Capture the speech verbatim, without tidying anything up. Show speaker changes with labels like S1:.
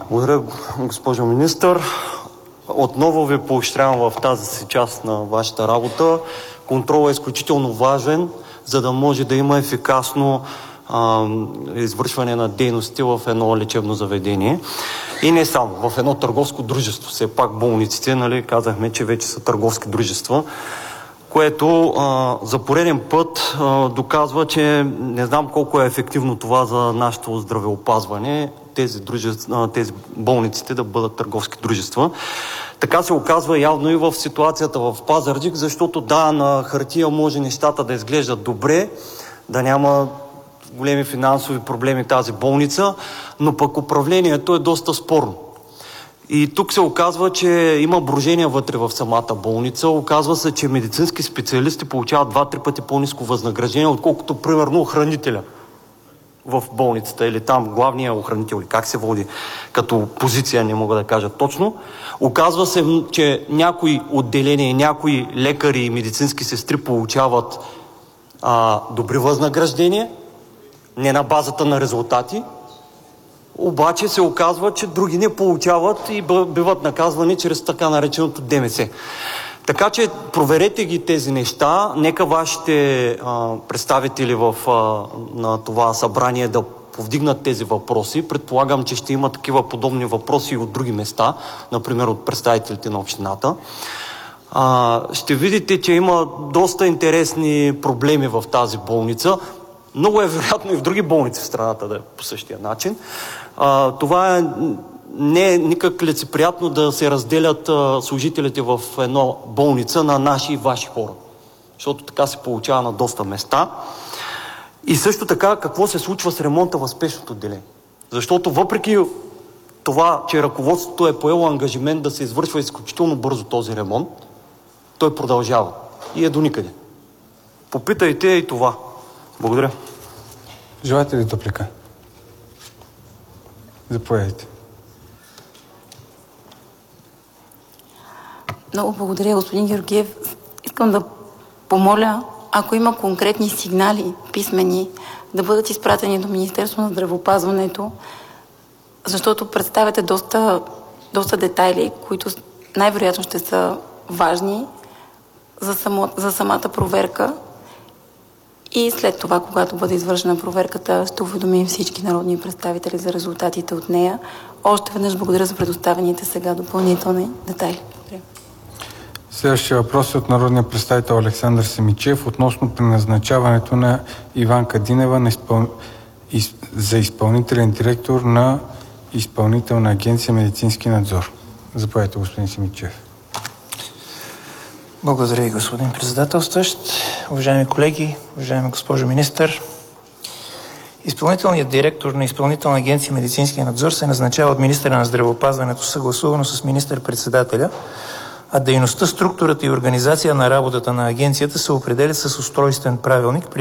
S1: Благодаря, госпожо министър. Отново ви поощрявам в тази си част на вашата работа. Контролът е изключително важен, за да може да има ефикасно а, извършване на дейности в едно лечебно заведение. И не само, в едно търговско дружество. Все пак болниците, нали, казахме, че вече са търговски дружества, което а, за пореден път а, доказва, че не знам колко е ефективно това за нашето здравеопазване, тези, дружества, тези болниците да бъдат търговски дружества. Така се оказва явно и в ситуацията в Пазарджик, защото да, на хартия може нещата да изглеждат добре, да няма големи финансови проблеми тази болница, но пък управлението е доста спорно. И тук се оказва, че има брожения вътре в самата болница. Оказва се, че медицински специалисти получават два-три пъти по-ниско възнаграждение, отколкото примерно охранителя в болницата или там главния охранител, как се води като позиция, не мога да кажа точно. Оказва се, че някои отделения, някои лекари и медицински сестри получават а, добри възнаграждения, не на базата на резултати, обаче се оказва, че други не получават и биват наказвани чрез така нареченото ДМС. Така че проверете ги тези неща, нека вашите а, представители в, а, на това събрание да повдигнат тези въпроси. Предполагам, че ще има такива подобни въпроси и от други места, например от представителите на общината. А, ще видите, че има доста интересни проблеми в тази болница. Много е вероятно и в други болници в страната да е по същия начин. А, това е, не е никак лицеприятно да се разделят а, служителите в една болница на наши и ваши хора. Защото така се получава на доста места. И също така какво се случва с ремонта в спешното отделение. Защото въпреки това, че ръководството е поело ангажимент да се извършва изключително бързо този ремонт, той продължава и е до никъде. Попитайте и това. Благодаря.
S2: Желаете ли дуплика? Заповядайте.
S3: Много благодаря, господин Георгиев. Искам да помоля, ако има конкретни сигнали, писмени, да бъдат изпратени до Министерството на здравеопазването, защото представяте доста, доста детайли, които най-вероятно ще са важни за, само, за самата проверка. И след това, когато бъде извършена проверката, ще уведомим всички народни представители за резултатите от нея. Още веднъж благодаря за предоставените сега допълнителни детайли. Благодаря.
S2: Следващия въпрос е от народния представител Александър Семичев относно преназначаването на Иванка Динева на изпъл... из... за изпълнителен директор на Изпълнителна агенция медицински надзор. Заповядайте, господин Семичев.
S4: Благодаря ви, господин председателстващ. Уважаеми колеги, уважаема госпожо министър, изпълнителният директор на Изпълнителна агенция медицински надзор се назначава от министъра на здравеопазването съгласувано с министър-председателя, а дейността, структурата и организация на работата на агенцията се определят с устройствен правилник,